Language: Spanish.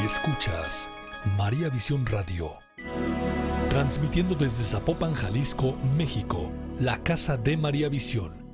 Escuchas María Visión Radio, transmitiendo desde Zapopan, Jalisco, México, la casa de María Visión,